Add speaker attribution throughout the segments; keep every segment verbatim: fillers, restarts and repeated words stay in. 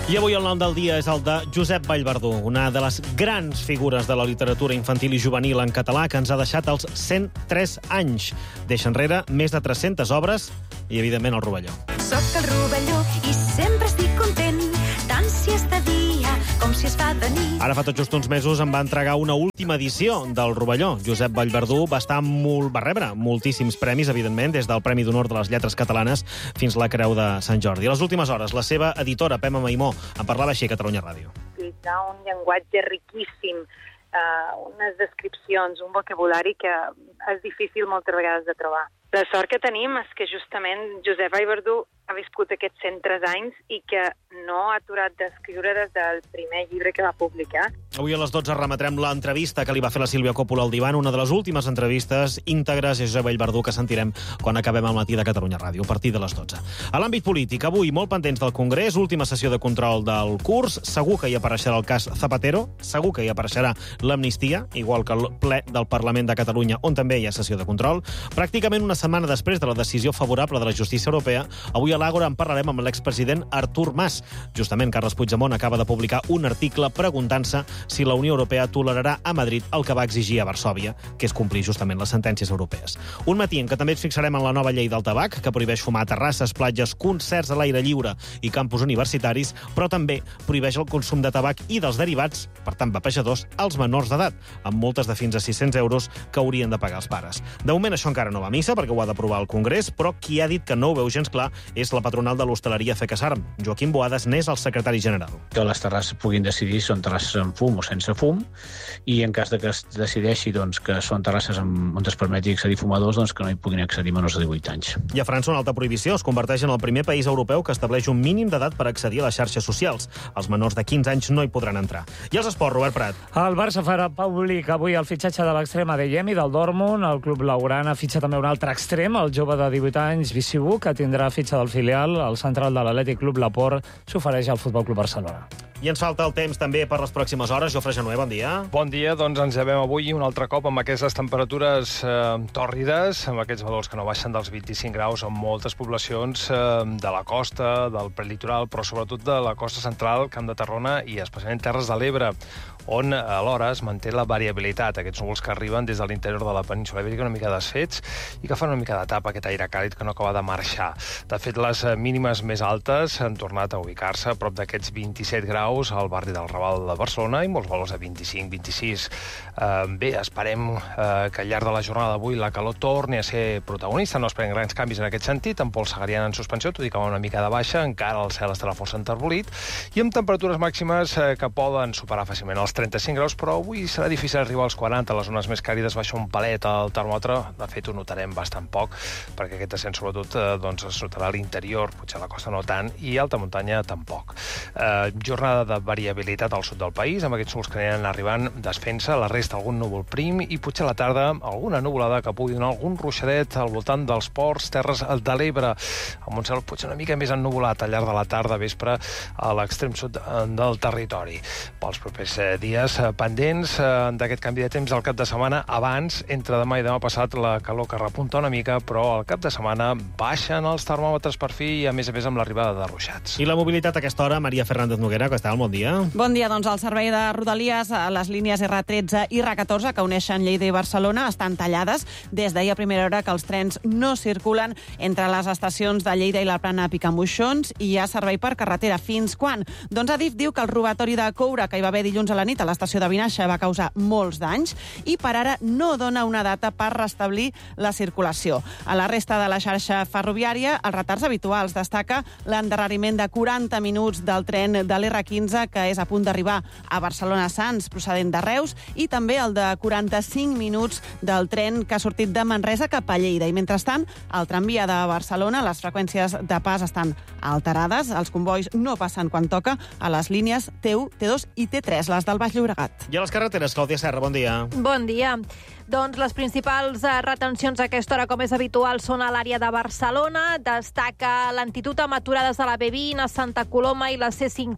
Speaker 1: I avui el nom del dia és el de Josep Vallverdú, una de les grans figures de la literatura infantil i juvenil en català que ens ha deixat els cent tres anys. Deixa enrere més de tres-centes obres i, evidentment, el Rovelló.
Speaker 2: Soc el Rovelló i sempre estic content, tant si és de dia com si es fa de nit.
Speaker 1: Ara fa tot just uns mesos em va entregar una última edició del Rovelló. Josep Vallverdú va estar molt, va rebre moltíssims premis, evidentment, des del Premi d'Honor de les Lletres Catalanes fins la Creu de Sant Jordi. A les últimes hores, la seva editora, Pema Maimó, en parlava així a Catalunya Ràdio.
Speaker 3: Utilitzar un llenguatge riquíssim, eh, unes descripcions, un vocabulari que és difícil moltes vegades de trobar. La sort que tenim és que justament Josep Vallverdú ha viscut aquests cent tres anys i que no ha aturat d'escriure des del primer llibre que va publicar.
Speaker 1: Avui a les dotze remetrem l'entrevista que li va fer la Sílvia Coppola al Divan, una de les últimes entrevistes íntegres a Josep Vallverdú que sentirem quan acabem el matí de Catalunya Ràdio, a partir de les dotze. A l'àmbit polític, avui molt pendents del Congrés, última sessió de control del curs, segur que hi apareixerà el cas Zapatero, segur que hi apareixerà l'amnistia, igual que el ple del Parlament de Catalunya, on també hi ha sessió de control. Pràcticament una setmana després de la decisió favorable de la justícia europea, avui a l'Àgora en parlarem amb l'expresident Artur Mas. Justament, Carles Puigdemont acaba de publicar un article preguntant-se si la Unió Europea tolerarà a Madrid el que va exigir a Varsòvia, que és complir justament les sentències europees. Un matí en què també ens fixarem en la nova llei del tabac, que prohibeix fumar a terrasses, platges, concerts a l'aire lliure i campus universitaris, però també prohibeix el consum de tabac i dels derivats, per tant, vapejadors, als menors d'edat, amb multes de fins a sis-cents euros que haurien de pagar els pares. De moment això encara no va a missa, perquè ho ha d'aprovar el Congrés, però qui ha dit que no ho veu gens clar és la patronal de l'hostaleria FECASARM. Joaquim Boades n'és el secretari general.
Speaker 4: Que les terrasses puguin decidir si són terrasses amb fum o sense fum, i en cas de que es decideixi doncs, que són terrasses amb, on es permeti accedir fumadors, doncs que no hi puguin accedir menors de divuit anys.
Speaker 1: I a França una alta prohibició es converteix en el primer país europeu que estableix un mínim d'edat per accedir a les xarxes socials. Els menors de quinze anys no hi podran entrar. I els esports, Robert Prat.
Speaker 5: El Barça farà públic avui el fitxatge de l'extrem Adeyemi del Dortmund. El club blaugrana fitxa també un altre extrem, el jove de divuit anys, Bissibu, que tindrà fitxa del filial. El central de l'Atlètic Club Laporte s'ofereix al Futbol Club Barcelona.
Speaker 1: I ens falta el temps també per les pròximes hores. Jofre Genuer, bon dia.
Speaker 6: Bon dia, doncs ens llevem avui un altre cop amb aquestes temperatures eh, tòrrides, amb aquests valors que no baixen dels vint-i-cinc graus en moltes poblacions eh, de la costa, del prelitoral, però sobretot de la costa central, Camp de Tarragona i especialment Terres de l'Ebre, on alhora es manté la variabilitat, aquests núvols que arriben des de l'interior de la península ibèrica una mica desfets i que fan una mica de tapa aquest aire càlid que no acaba de marxar. De fet, les mínimes més altes han tornat a ubicar-se a prop d'aquests vint-i-set graus al barri del Raval de Barcelona i molts valors de vint-i-cinc vint-i-sis. Eh, bé, esperem eh, que al llarg de la jornada d'avui la calor torni a ser protagonista, no esperem grans canvis en aquest sentit, amb pols segariana en suspensió, tot i que va una mica de baixa, encara el cel estarà força enterbolit, i amb temperatures màximes eh, que poden superar fàcilment els trenta-cinc graus, però avui serà difícil arribar als quaranta. Les zones més càlides baixa un palet al termòmetre. De fet, ho notarem bastant poc, perquè aquest descens, sobretot, eh, doncs, es notarà a l'interior, potser a la costa no tant, i alta muntanya tampoc. Eh, jornada de variabilitat al sud del país, amb aquests núvols que aniran arribant desfent-se, la resta algun núvol prim, i potser a la tarda alguna nuvolada que pugui donar algun ruixadet al voltant dels ports, Terres de l'Ebre, amb un cel potser una mica més ennuvolat al llarg de la tarda, vespre, a l'extrem sud del territori. Pels propers eh, dies eh, pendents eh, d'aquest canvi de temps del cap de setmana. Abans, entre demà i demà passat, la calor que repunta una mica, però al cap de setmana baixen els termòmetres per fi i, a més a més, amb l'arribada de ruixats.
Speaker 1: I la mobilitat a aquesta hora, Maria Fernández Noguera, que està, bon dia.
Speaker 7: Bon dia, doncs el servei de Rodalies a les línies erre tretze i erre catorze que uneixen Lleida i Barcelona estan tallades des d'ahir a primera hora que els trens no circulen entre les estacions de Lleida i la Plana Picamoixons i hi ha servei per carretera. Fins quan? Doncs Adif diu que el robatori de coure que hi va haver dilluns a la nit a l'estació de Vinaixa va causar molts danys i per ara no dona una data per restablir la circulació. A la resta de la xarxa ferroviària, els retards habituals. Destaca l'endarreriment de quaranta minuts del tren de l'erre quinze, que és a punt d'arribar a Barcelona-Sants, procedent de Reus, i també el de quaranta-cinc minuts del tren que ha sortit de Manresa cap a Lleida. I mentrestant, al tramvia de Barcelona, les freqüències de pas estan alterades. Els convois no passen quan toca a les línies T u, T dos i T tres, les del Baix Llobregat.
Speaker 1: I a les carreteres, Clàudia Serra, bon dia.
Speaker 8: Bon dia. Doncs les principals eh, retencions a aquesta hora, com és habitual, són a l'àrea de Barcelona. Destaca lentitud amb aturades a la be vint, a Santa Coloma i la ce cinquanta-vuit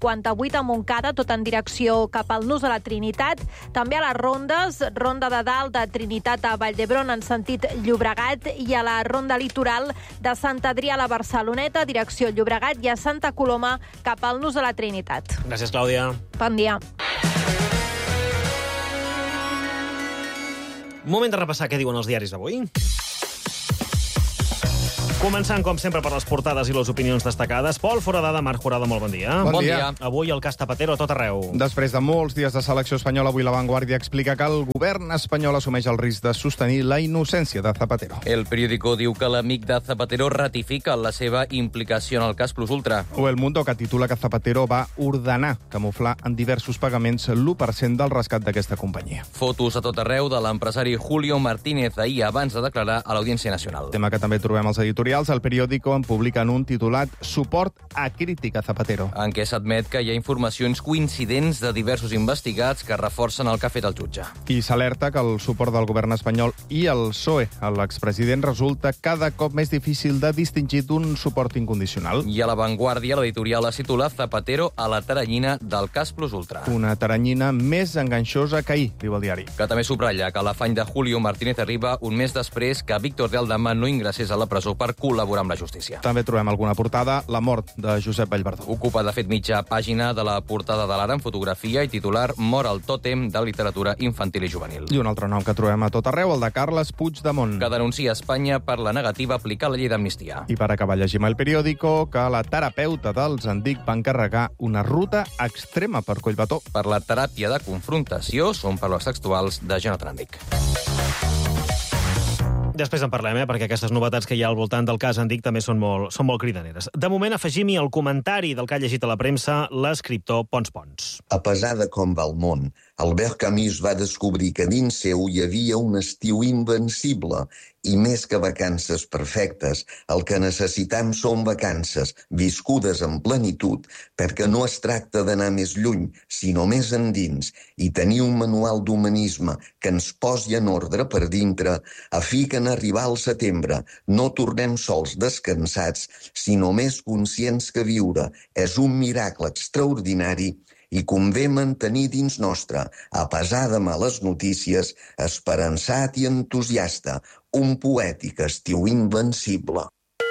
Speaker 8: vuit a Montcada, tot en direcció cap al Nus de la Trinitat. També a les rondes, Ronda de Dalt de Trinitat a Vall d'Hebron en sentit Llobregat i a la ronda litoral de Sant Adrià a la Barceloneta, direcció Llobregat, i a Santa Coloma cap al Nus de la Trinitat.
Speaker 1: Gràcies, Clàudia.
Speaker 8: Bon dia.
Speaker 1: Moment de repassar què diuen els diaris d'avui. Començant, com sempre, per les portades i les opinions destacades. Pol Foradada, Marc Jurado, molt bon dia.
Speaker 9: Bon, bon dia.
Speaker 1: Avui el cas Zapatero a tot arreu.
Speaker 9: Després de molts dies de selecció espanyola, avui La Vanguardia explica que el govern espanyol assumeix el risc de sostenir la innocència de Zapatero.
Speaker 10: El periòdico diu que l'amic de Zapatero ratifica la seva implicació en el cas Plus Ultra.
Speaker 9: O El Mundo, que titula que Zapatero va ordenar camuflar en diversos pagaments l'u per cent del rescat d'aquesta companyia.
Speaker 10: Fotos a tot arreu de l'empresari Julio Martínez ahir abans de declarar a l'Audiència Nacional.
Speaker 9: Tema que també trobem als editorials. El periòdico en publiquen un titulat Suport a crítica Zapatero,
Speaker 10: en què s'admet que hi ha informacions coincidents de diversos investigats que reforcen el que ha fet el jutge.
Speaker 9: I s'alerta que el suport del govern espanyol i el P S O E a l'expresident resulta cada cop més difícil de distingir d'un suport incondicional.
Speaker 10: I a La Vanguardia l'editorial es titula Zapatero a la taranyina del cas Plus Ultra.
Speaker 9: Una taranyina més enganxosa que ahir, diu el diari.
Speaker 10: Que també subratlla que l'afany de Julio Martínez arriba un mes després que Víctor de Aldama no ingressés a la presó per col·laborar amb la justícia.
Speaker 9: També trobem alguna portada, la mort de Josep Vallverdú.
Speaker 10: Ocupa, de fet, mitja pàgina de la portada de l'Ara en fotografia i titular Mor el tòtem de literatura infantil i juvenil.
Speaker 9: I un altre nom que trobem a tot arreu, el de Carles Puigdemont,
Speaker 10: que denuncia Espanya per la negativa a aplicar la llei d'amnistia.
Speaker 9: I per acabar llegim el periòdico que la terapeuta dels Andic va encarregar una ruta extrema per Collbató.
Speaker 10: Per la teràpia de confrontació són paraules textuals de Jonathan Andic.
Speaker 1: Després en parlem, eh? perquè aquestes novetats que hi ha al voltant del cas Andic també són molt, són molt cridaneres. De moment, afegim-hi el comentari del que ha llegit a la premsa l'escriptor Pons Pons.
Speaker 11: A pesar de com va el món, Albert Camus va descobrir que dins seu hi havia un estiu invencible i més que vacances perfectes, el que necessitam són vacances viscudes en plenitud, perquè no es tracta d'anar més lluny, sinó més endins, i tenir un manual d'humanisme que ens posi en ordre per dintre, a fi que en arribar al setembre no tornem sols descansats, sinó més conscients que viure és un miracle extraordinari i convé mantenir dins nostre, a pesar de males notícies, esperançat i entusiasta, un poètic estiu invencible.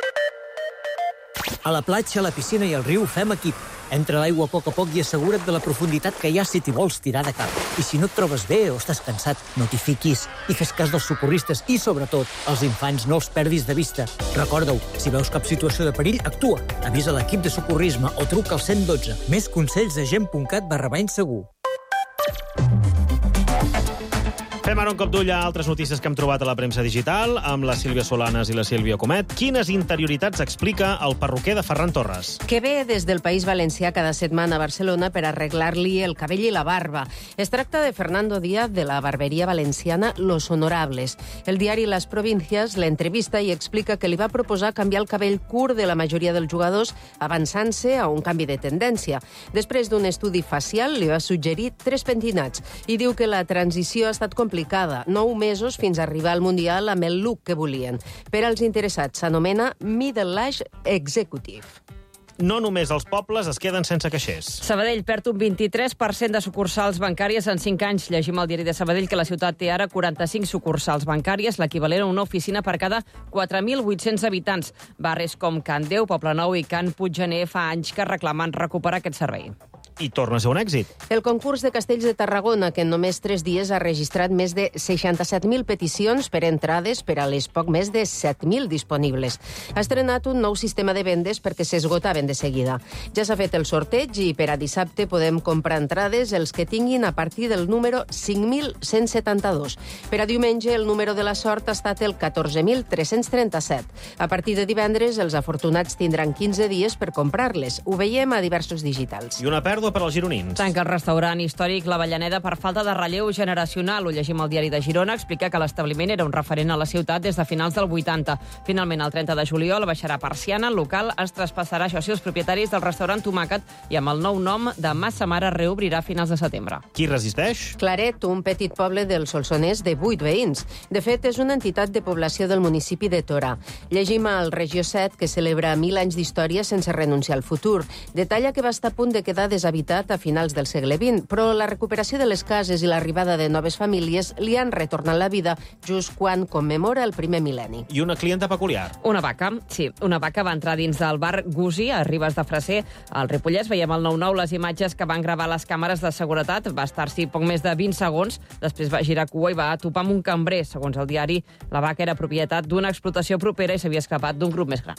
Speaker 12: A la platja, a la piscina i al riu fem equip. Entra a l'aigua a poc a poc i assegura't de la profunditat que hi ha si t'hi vols tirar de cap. I si no et trobes bé o estàs cansat, no t'hi fiquis. I fes cas dels socorristes i, sobretot, els infants no els perdis de vista. Recorda-ho, si veus cap situació de perill, actua. Avisa l'equip de socorrisme o truca al cent i dotze. Més consells a gent.cat barra bany segur.
Speaker 1: Fem ara un cop d'ull a altres notícies que hem trobat a la premsa digital amb la Sílvia Solanas i la Sílvia Comet. Quines interioritats explica el perruquer de Ferran Torres?
Speaker 13: Que ve des del País Valencià cada setmana a Barcelona per arreglar-li el cabell i la barba. Es tracta de Fernando Díaz de la barberia valenciana Los Honorables. El diari Las Provincias l'entrevista i explica que li va proposar canviar el cabell curt de la majoria dels jugadors avançant-se a un canvi de tendència. Després d'un estudi facial li va suggerir tres pentinats i diu que la transició ha estat complicada. Nou mesos fins a arribar al Mundial amb el look que volien. Per als interessats s'anomena Middle Age Executive.
Speaker 1: No només els pobles es queden sense caixers.
Speaker 14: Sabadell perd un vint-i-tres per cent de sucursals bancàries en cinc anys. Llegim al diari de Sabadell que la ciutat té ara quaranta-cinc sucursals bancàries, l'equivalent a una oficina per cada quatre mil vuit-cents habitants. Barris com Can Déu, Poblenou i Can Puiggener fa anys que reclamen recuperar aquest servei.
Speaker 1: I torna a ser un èxit.
Speaker 13: El concurs de Castells de Tarragona, que en només tres dies ha registrat més de seixanta-set mil peticions per entrades per a les poc més de set mil disponibles. Ha estrenat un nou sistema de vendes perquè s'esgotaven de seguida. Ja s'ha fet el sorteig i per a dissabte podem comprar entrades els que tinguin a partir del número cinc mil cent setanta-dos. Per a diumenge el número de la sort ha estat el catorze mil tres-cents trenta-set. A partir de divendres els afortunats tindran quinze dies per comprar-les. Ho veiem a diversos digitals.
Speaker 1: I una pèrdua per als gironins.
Speaker 14: Tanca el restaurant històric La Avellaneda per falta de relleu generacional. Ho llegim al diari de Girona. Explica que l'establiment era un referent a la ciutat des de finals del vuitanta. Finalment, el trenta de juliol baixarà persiana. El local es traspassarà, això sí, els propietaris del restaurant Tomàquet i amb el nou nom de Massa Mare reobrirà a finals de setembre.
Speaker 1: Qui resisteix?
Speaker 13: Claret, un petit poble del Solsonès de vuit veïns. De fet, és una entitat de població del municipi de Torà. Llegim al Regió set, que celebra mil anys d'història sense renunciar al futur. Detalla que va estar a punt de quedar deshabitat habitat a finals del segle vint, però la recuperació de les cases i l'arribada de noves famílies li han retornat la vida just quan commemora el primer mil·lenni.
Speaker 1: I una clienta peculiar.
Speaker 14: Una vaca, sí. Una vaca va entrar dins del bar Gusi, a Ribes de Freser. Al Ripollès veiem al nou nou les imatges que van gravar les càmeres de seguretat. Va estar-s'hi poc més de vint segons. Després va girar cua i va topar amb un cambrer. Segons el diari, la vaca era propietat d'una explotació propera i s'havia escapat d'un grup més gran.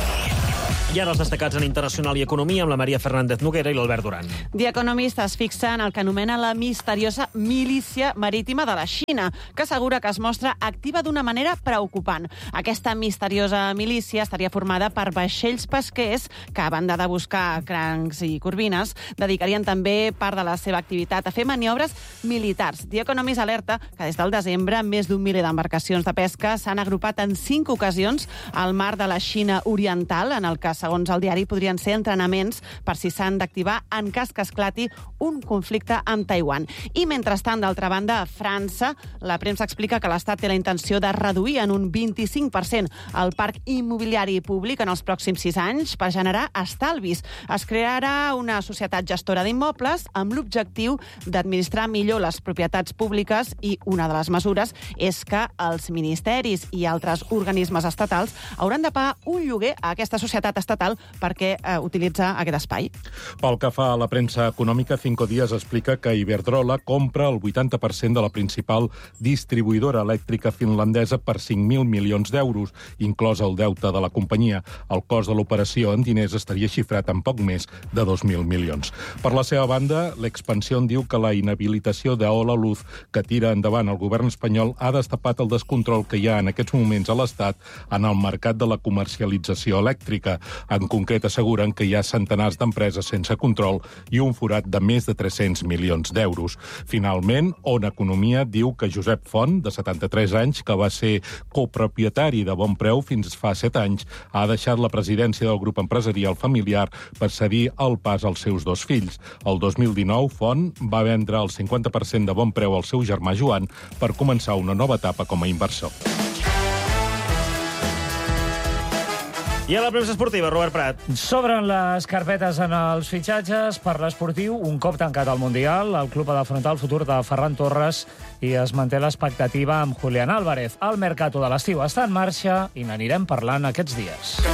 Speaker 1: I ara els destacats en internacional i economia amb la Maria Fernández Noguera i l'Albert Duran.
Speaker 7: The Economist es fixa en el que anomena la misteriosa milícia marítima de la Xina, que assegura que es mostra activa d'una manera preocupant. Aquesta misteriosa milícia estaria formada per vaixells pesquers que, a banda de buscar crancs i corvines, dedicarien també part de la seva activitat a fer maniobres militars. The Economist alerta que des del desembre més d'un miler d'embarcacions de pesca s'han agrupat en cinc ocasions al mar de la Xina Oriental, en el que, segons el diari, podrien ser entrenaments per si s'han d'activar en cas que esclati un conflicte amb Taiwan. I, mentrestant, d'altra banda, a França, la premsa explica que l'Estat té la intenció de reduir en un vint-i-cinc per cent el parc immobiliari públic en els pròxims sis anys per generar estalvis. Es crearà una societat gestora d'immobles amb l'objectiu d'administrar millor les propietats públiques i una de les mesures és que els ministeris i altres organismes estatals hauran de pagar un lloguer a aquesta societat estatal perquè eh, utilitza aquest espai.
Speaker 15: Pel que fa a la premsa econòmica, Cinco Días explica que Iberdrola compra el vuitanta per cent de la principal distribuïdora elèctrica finlandesa per cinc mil milions d'euros, inclòs el deute de la companyia. El cost de l'operació en diners estaria xifrat en poc més de dos mil milions. Per la seva banda, l'Expansión diu que la inhabilitació d'Ola Luz que tira endavant el govern espanyol ha destapat el descontrol que hi ha en aquests moments a l'Estat en el mercat de la comercialització elèctrica. En concret, asseguren que hi ha centenars d'empreses sense control i un forat de més de tres-cents milions d'euros. Finalment, On Economia diu que Josep Font, de setanta-tres anys, que va ser copropietari de Bon Preu fins fa set anys, ha deixat la presidència del grup empresarial familiar per cedir el pas als seus dos fills. El dos mil dinou, Font va vendre el cinquanta per cent de Bon Preu al seu germà Joan per començar una nova etapa com a inversor.
Speaker 1: I a la premsa esportiva, Robert Prat.
Speaker 5: S'obren les carpetes en els fitxatges per l'esportiu. Un cop tancat el Mundial, el club ha d'afrontar el futur de Ferran Torres i es manté l'expectativa amb Julián Álvarez. El mercato de l'estiu està en marxa i n'anirem parlant aquests dies.